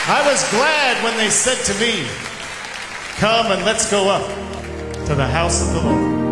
I was glad when they said to me, "Come and let's go up to the house of the Lord."